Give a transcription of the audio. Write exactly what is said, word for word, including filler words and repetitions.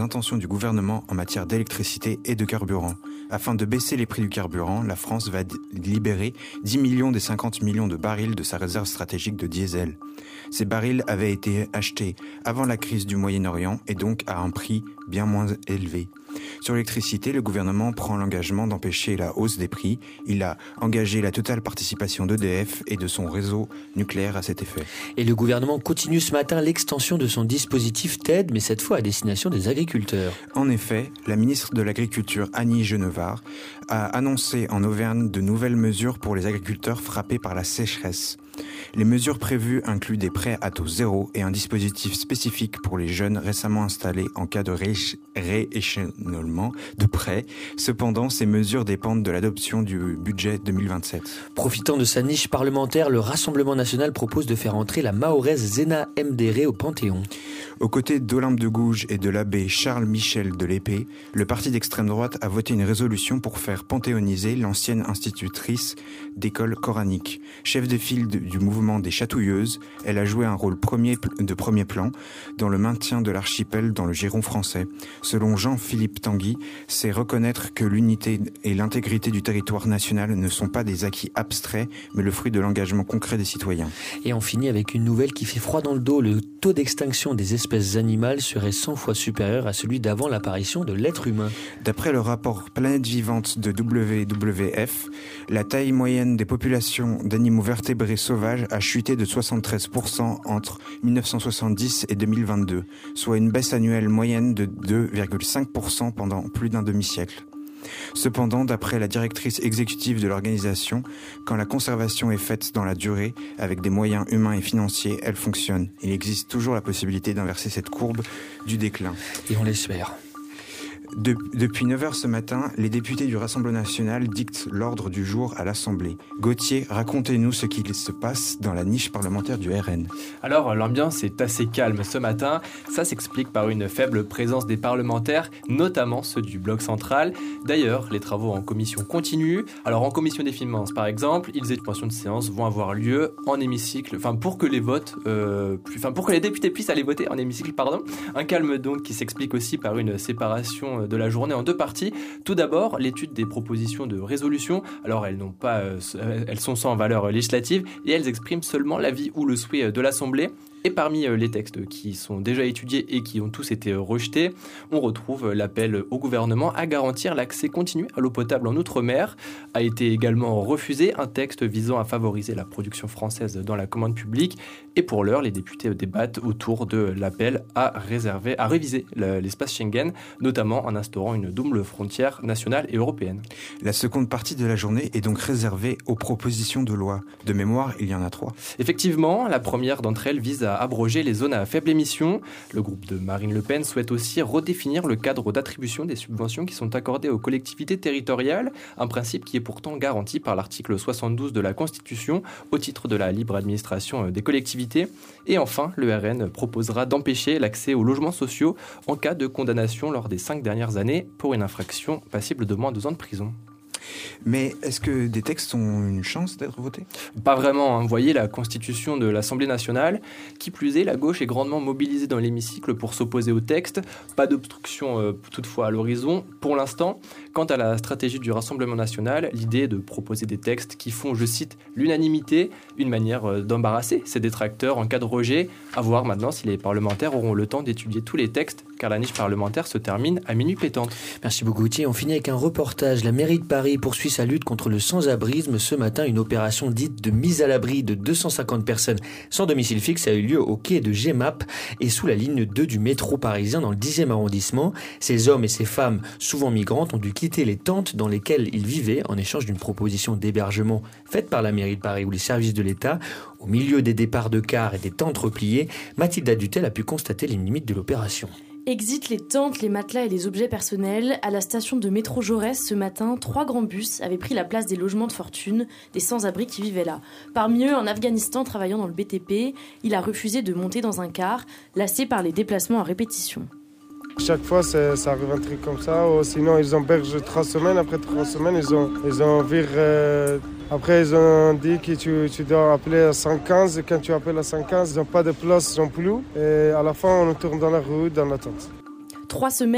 intentions du gouvernement en matière d'électricité et de carburant. Afin de baisser les prix du carburant, la France va d- libérer dix millions des cinquante millions de barils de sa réserve stratégique de diesel. Ces barils avaient été achetés avant la crise du Moyen-Orient et donc à un prix bien moins élevé. Sur l'électricité, le gouvernement prend l'engagement d'empêcher la hausse des prix. Il a engagé la totale participation d'E D F et de son réseau nucléaire à cet effet. Et le gouvernement continue ce matin l'extension de son dispositif d'aide, mais cette fois à destination des agriculteurs. En effet, la ministre de l'Agriculture, Annie Genevard, a annoncé en Auvergne de nouvelles mesures pour les agriculteurs frappés par la sécheresse. Les mesures prévues incluent des prêts à taux zéro et un dispositif spécifique pour les jeunes récemment installés en cas de ré- rééchelonnement de prêts. Cependant, ces mesures dépendent de l'adoption du budget deux mille vingt-sept. Profitant de sa niche parlementaire, le Rassemblement national propose de faire entrer la mahoraise Zéna Mdéré au Panthéon. Aux côtés d'Olympe de Gouges et de l'abbé Charles-Michel de l'Épée, le parti d'extrême droite a voté une résolution pour faire panthéoniser l'ancienne institutrice d'école coranique. Chef de file de, du mouvement des Chatouilleuses, elle a joué un rôle premier, de premier plan dans le maintien de l'archipel dans le giron français. Selon Jean-Philippe Tanguy, c'est reconnaître que l'unité et l'intégrité du territoire national ne sont pas des acquis abstraits, mais le fruit de l'engagement concret des citoyens. Et on finit avec une nouvelle qui fait froid dans le dos. Le taux d'extinction des espèces animales serait cent fois supérieur à celui d'avant l'apparition de l'être humain. D'après le rapport Planète Vivante de W W F, la taille moyenne des populations d'animaux vertébrés sauvages a chuté de soixante-treize pour cent entre dix-neuf cent soixante-dix et deux mille vingt-deux, soit une baisse annuelle moyenne de deux virgule cinq pour cent pendant plus d'un demi-siècle. Cependant, d'après la directrice exécutive de l'organisation, quand la conservation est faite dans la durée, avec des moyens humains et financiers, elle fonctionne. Il existe toujours la possibilité d'inverser cette courbe du déclin. Et on l'espère. De, depuis neuf heures ce matin, les députés du Rassemblement national dictent l'ordre du jour à l'Assemblée. Gauthier, racontez-nous ce qu'il se passe dans la niche parlementaire du R N. Alors, l'ambiance est assez calme ce matin. Ça s'explique par une faible présence des parlementaires, notamment ceux du bloc central. D'ailleurs, les travaux en commission continuent. Alors, en commission des finances, par exemple, les expansions de séance vont avoir lieu en hémicycle, enfin, pour que les votes, euh, plus, enfin, pour que les députés puissent aller voter en hémicycle, pardon. Un calme donc qui s'explique aussi par une séparation de la journée en deux parties. Tout d'abord, l'étude des propositions de résolution. Alors, elles n'ont pas, euh, elles sont sans valeur législative et elles expriment seulement l'avis ou le souhait de l'Assemblée. Et parmi les textes qui sont déjà étudiés et qui ont tous été rejetés, on retrouve l'appel au gouvernement à garantir l'accès continu à l'eau potable en Outre-mer. A été également refusé un texte visant à favoriser la production française dans la commande publique. Et pour l'heure, les députés débattent autour de l'appel à réserver, à réviser l'espace Schengen, notamment en instaurant une double frontière nationale et européenne. La seconde partie de la journée est donc réservée aux propositions de loi. De mémoire, il y en a trois. Effectivement, la première d'entre elles vise à abroger les zones à faible émission. Le groupe de Marine Le Pen souhaite aussi redéfinir le cadre d'attribution des subventions qui sont accordées aux collectivités territoriales, un principe qui est pourtant garanti par l'article soixante-douze de la Constitution au titre de la libre administration des collectivités. Et enfin, le R N proposera d'empêcher l'accès aux logements sociaux en cas de condamnation lors des cinq dernières années pour une infraction passible de moins de deux ans de prison. Mais est-ce que des textes ont une chance d'être votés ? Pas vraiment, hein. Vous voyez la constitution de l'Assemblée nationale. Qui plus est, la gauche est grandement mobilisée dans l'hémicycle pour s'opposer au texte. Pas d'obstruction euh, toutefois à l'horizon pour l'instant. Quant à la stratégie du Rassemblement national, l'idée est de proposer des textes qui font, je cite, l'unanimité, une manière euh, d'embarrasser ses détracteurs en cas de rejet. À voir maintenant si les parlementaires auront le temps d'étudier tous les textes, car la niche parlementaire se termine à minuit pétante. Merci beaucoup Gauthier. On finit avec un reportage. La mairie de Paris poursuit sa lutte contre le sans-abrisme. Ce matin, une opération dite de mise à l'abri de deux cent cinquante personnes sans domicile fixe a eu lieu au quai de G M A P et sous la ligne deux du métro parisien dans le dixième arrondissement. Ces hommes et ces femmes, souvent migrantes, ont dû quitter les tentes dans lesquelles ils vivaient en échange d'une proposition d'hébergement faite par la mairie de Paris ou les services de l'État. Au milieu des départs de cars et des tentes repliées, Mathilda Dutel a pu constater les limites de l'opération. Exit les tentes, les matelas et les objets personnels. À la station de métro Jaurès, ce matin, trois grands bus avaient pris la place des logements de fortune, des sans-abri qui vivaient là. Parmi eux, un Afghanistan travaillant dans le B T P. Il a refusé de monter dans un car, lassé par les déplacements à répétition. Chaque fois, ça arrive un truc comme ça. Ou sinon, ils embergent trois semaines. Après trois semaines, ils ont, ils ont viré. Euh, après, ils ont dit que tu, tu dois appeler à cent quinze. Et quand tu appelles à cent quinze, ils n'ont pas de place non plus. Et à la fin, on tourne dans la rue, dans la tente. Trois semaines.